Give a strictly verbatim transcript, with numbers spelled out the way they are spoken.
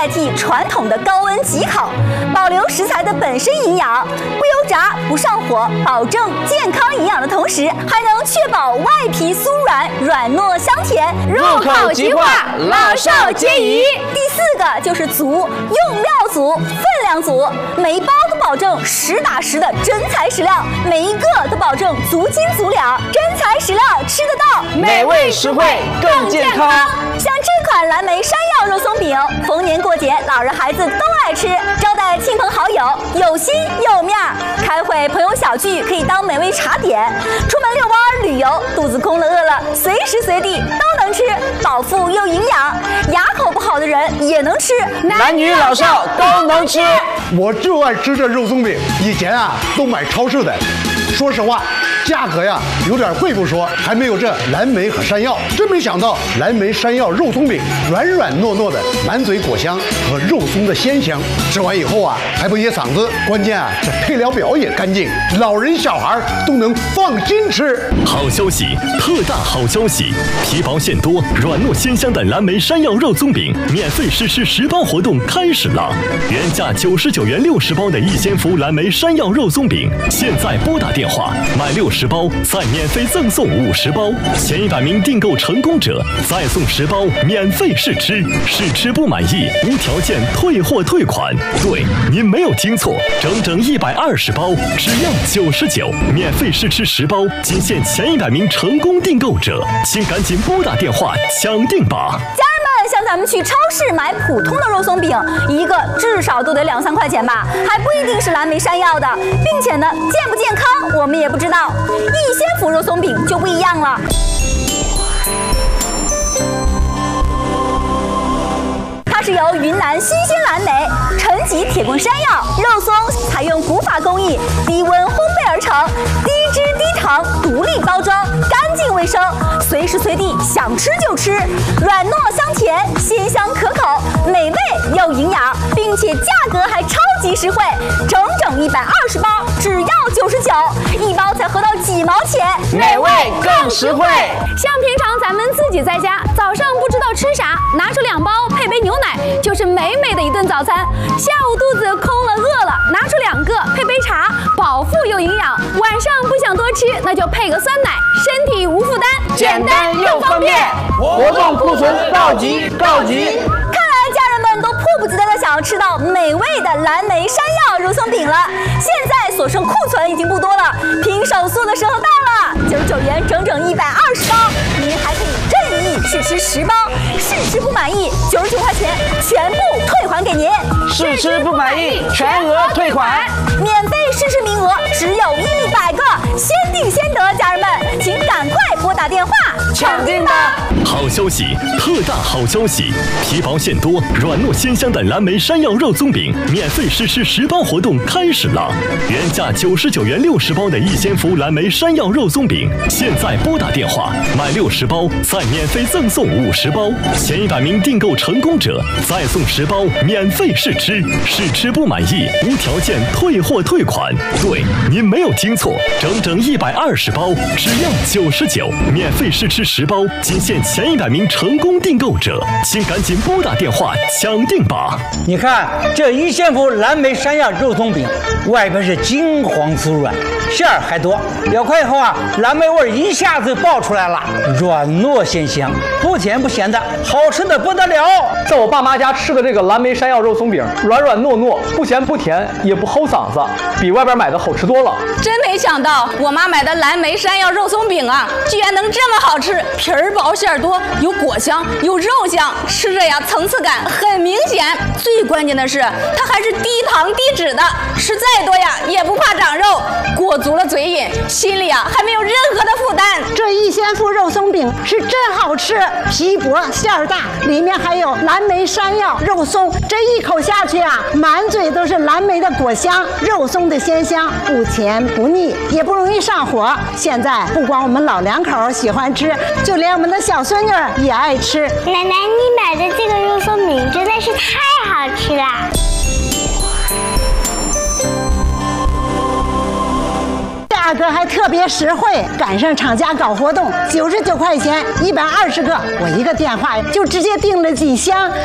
代替传统的高温急烤，保留食材的本身营养，不油炸不上火，保证健康营养的同时，还能确保外皮酥软、软糯香甜， 入口即化，老少皆宜。 第四个就是足，用料足，分量足，每一包都保证实打实的真材实料，每一个都保证足斤足两，真材实料吃得到， 美味实惠更健康。 像这款蓝莓山药肉松饼，逢年过节老人孩子都爱吃，招待亲朋好友有心有面儿，开会朋友小聚可以当美味茶点，出门遛弯旅游肚子空了饿了随时随地都能吃，饱腹又营养，牙口不好的人也能吃， 男女老少都能吃。 我就爱吃这肉松饼，以前啊都买超市的，说实话价格呀有点贵不说，还没有这蓝莓和山药。真没想到蓝莓山药肉松饼软软糯糯的，满嘴果香和肉松的鲜香，吃完以后啊还不噎嗓子。关键啊这配料表也干净，老人小孩都能放心吃。 好消息，特大好消息！皮薄馅多、软糯鲜香的蓝莓山药肉松饼免费实施十包活动开始了。原价九十九元六十包的逸仙福蓝莓山药肉松饼，现在拨打电话买六十包，再免费赠送五十包，前一百名订购成功者再送十包免费试吃，试吃不满意无条件退货退款。对，您没有听错，整整一百二十包，只要九十九，免费试吃十包，仅限前一百名成功订购者，请赶紧拨打电话抢订吧！ 像咱们去超市买普通的肉松饼，一个至少都得两三块钱吧，还不一定是蓝莓山药的，并且呢，健不健康我们也不知道。逸仙福肉松饼就不一样了。它是由云南新鲜蓝莓、陈吉铁棍山药、肉松采用古法工艺，低温烘焙而成，低脂低糖，独立包装，干净卫生，随时随地想吃就吃，软糯香甜，鲜香可口，美味又营养，并且价格还超级实惠，整整一百二十包，只要九十九，一包才合到几毛钱， 美味更实惠。 像平常咱们自己在家，早上不知道吃啥，拿出两包配杯牛奶，就是美美的一顿早餐。下午肚子空了饿了，拿出两个配杯茶，饱腹又营养。晚上不想多吃，那就配个酸奶，身体无负担， 简单又方便。活动库存告急告急！ 看来家人们都迫不及待的想要吃到美味的蓝莓山药肉松饼了。现在所剩库存已经不多了，拼手速的时候到了，九十九元整整一百二十包，您还可以任意试吃十包，试吃不满意九十九块钱全部退还给您， 试吃不满意全额退款， 免费试吃名额只有一百个，先订先得，家人们请赶快拨打电话抢订吧！ 好消息，特大好消息！皮薄馅多、软糯鲜香的蓝莓山药肉松饼免费实施十包活动开始了。原价九十九元六十包的逸仙福蓝莓山药肉松饼，现在拨打电话买六十包，再免费赠送五十包，前一百名订购成功者再送十包免费试吃，试吃不满意无条件退货退款。对，您没有听错，整整一百二十包，只要九十九，免费试吃十包，仅限前一百名成功订购者，请赶紧拨打电话抢订吧！ 你看这逸仙福蓝莓山药肉松饼，外边是金黄酥软，馅儿还多，咬开以后啊，蓝莓味一下子爆出来了，软糯鲜香，不甜不咸的，好吃的不得了。 在我爸妈家吃的这个蓝莓山药肉松饼，软软糯糯，不咸不甜，也不齁嗓子，比外边买的好吃多了。 真没想到我妈买的蓝莓山药肉松饼啊，居然能这么好吃，皮儿薄馅儿多，有果香有肉香，吃着呀层次感很明显。最关键的是它还是低糖低脂的，吃再多呀也不怕长肉，裹足了嘴瘾，心里啊还没有任何的负担。 这逸仙福肉松饼是真好吃，皮薄馅儿大，里面还有蓝莓山药肉松，这一口下去啊，满嘴都是蓝莓的果香，肉松的鲜香，不甜不腻，也不容易上火。现在不光我们老两口喜欢吃，就连我们的小孙女也爱吃。 奶奶，你买的这个肉松饼真的是太好吃了。 价格还特别实惠，赶上厂家搞活动，九十九块钱一百二十个，我一个电话就直接订了几箱。